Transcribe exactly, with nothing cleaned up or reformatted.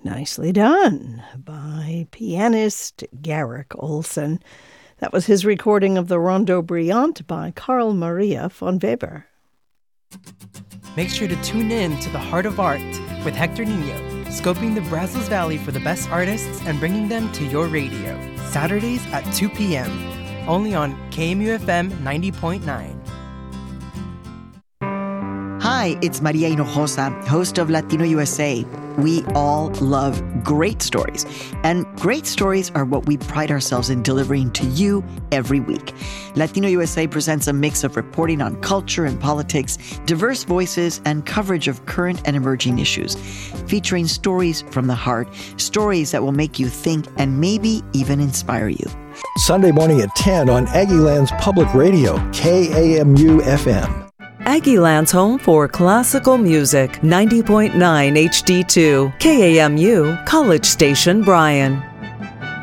Nicely done by pianist Garrick Olson. That was his recording of the Rondo Brillante by Carl Maria von Weber. Make sure to tune in to The Heart of Art with Hector Nino, scoping the Brazos Valley for the best artists and bringing them to your radio. Saturdays at two p.m. only on K M U F M ninety point nine. Hi, it's Maria Hinojosa, host of Latino U S A. We all love great stories, and great stories are what we pride ourselves in delivering to you every week. Latino U S A presents a mix of reporting on culture and politics, diverse voices, and coverage of current and emerging issues, featuring stories from the heart, stories that will make you think and maybe even inspire you. Sunday morning at ten on Aggieland's Public Radio, K A M U F M. Aggieland's home for classical music, ninety point nine H D two, K A M U, College Station, Bryan.